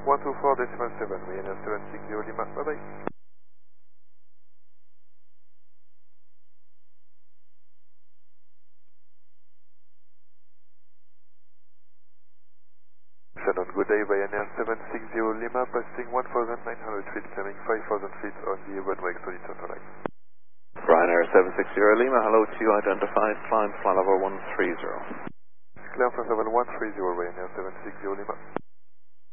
124.7, Ryanair 760 Lima, bye-bye. Shannon, good day, Ryanair 760 Lima, passing 1,900 feet, climbing 5,000 feet on the runway 32 right. Ryanair 760 Lima, hello to you, identified, climb flight level 130. Clear for level 130, Ryanair 760 Lima.